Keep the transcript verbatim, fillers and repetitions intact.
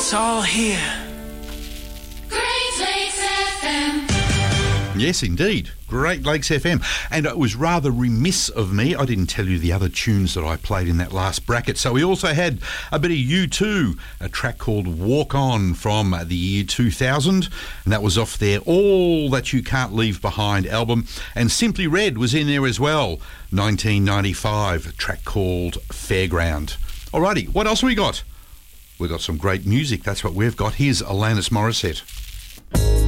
it's all here. Great Lakes F M. Yes, indeed. Great Lakes F M. And it was rather remiss of me. I didn't tell you the other tunes that I played in that last bracket. So we also had a bit of U two, a track called Walk On from the year two thousand. And that was off their All That You Can't Leave Behind album. And Simply Red was in there as well. nineteen ninety-five, a track called Fairground. Alrighty, what else we got? We've got some great music. That's what we've got. Here's Alanis Morissette.